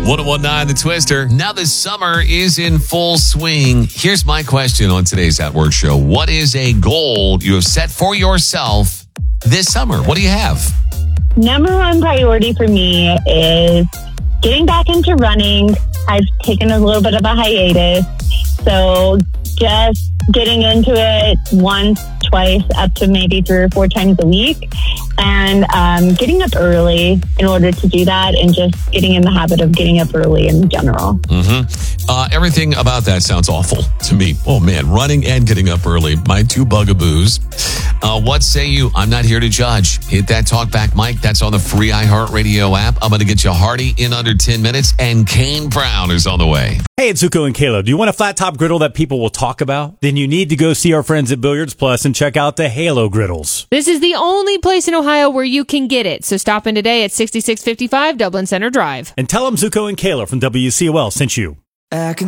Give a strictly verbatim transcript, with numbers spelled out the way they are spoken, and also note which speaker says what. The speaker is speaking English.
Speaker 1: one oh one nine The Twister. Now the summer is in full swing. Here's my question on today's At Work Show. What is a goal you have set for yourself this summer? What do you have?
Speaker 2: Number one priority for me is getting back into running. I've taken a little bit of a hiatus. So just getting into it once, twice, up to maybe three or four times a week. And um, getting up early in order to do that, and just getting in the habit of getting up early in general.
Speaker 1: Mm-hmm. Uh, everything about that sounds awful to me. Oh, man, running and getting up early, my two bugaboos. Uh, what say you? I'm not here to judge. Hit that talkback mic. That's on the free iHeartRadio app. I'm going to get you Hardy in under ten minutes, and Kane Brown is on the way.
Speaker 3: Hey, it's Zuko and Kayla. Do you want a flat top griddle that people will talk about? Then you need to go see our friends at Billiards Plus and check out the Halo griddles.
Speaker 4: This is the only place in Ohio where you can get it. So stop in today at sixty-six fifty-five Dublin Center Drive.
Speaker 3: And tell them Zuko and Kayla from W C O L sent you.
Speaker 5: I can